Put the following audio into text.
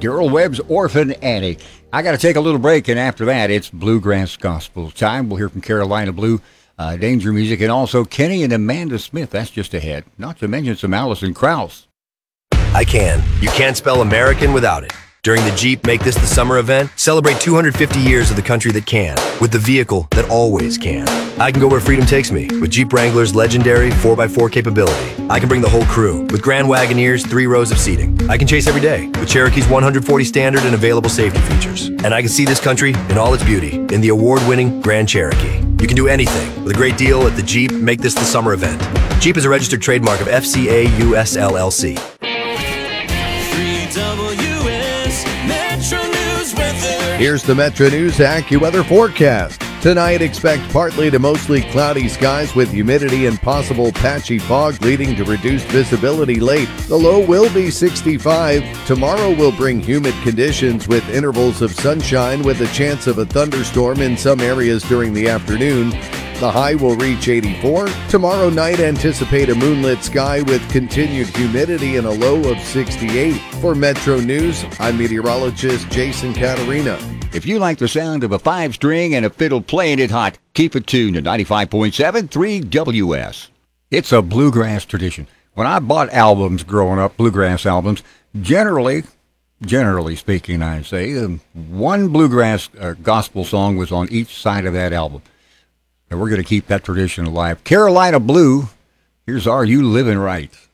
Darrell Webb's Orphan Annie. I got to take a little break, and after that, it's Bluegrass Gospel time. We'll hear from Carolina Blue, Danger Music, and also Kenny and Amanda Smith. That's just ahead. Not to mention some Alison Krauss. I can. You can't spell American without it. During the Jeep Make This the Summer event, celebrate 250 years of the country that can, with the vehicle that always can. I can go where freedom takes me, with Jeep Wrangler's legendary 4x4 capability. I can bring the whole crew, with Grand Wagoneer's 3 rows of seating. I can chase every day, with Cherokee's 140 standard and available safety features. And I can see this country in all its beauty, in the award-winning Grand Cherokee. You can do anything, with a great deal at the Jeep Make This the Summer event. Jeep is a registered trademark of FCA US LLC. Here's the Metro News AccuWeather forecast. Tonight, expect partly to mostly cloudy skies with humidity and possible patchy fog leading to reduced visibility late. The low will be 65. Tomorrow will bring humid conditions with intervals of sunshine with a chance of a thunderstorm in some areas during the afternoon. The high will reach 84. Tomorrow night, anticipate a moonlit sky with continued humidity and a low of 68. For Metro News, I'm meteorologist Jason Caterina. If you like the sound of a 5-string and a fiddle playing it hot, keep it tuned to 95.7 3WS. It's a bluegrass tradition. When I bought albums growing up, bluegrass albums, generally speaking, I say, one bluegrass gospel song was on each side of that album. And we're going to keep that tradition alive. Carolina Blue, here's Are You Living Right?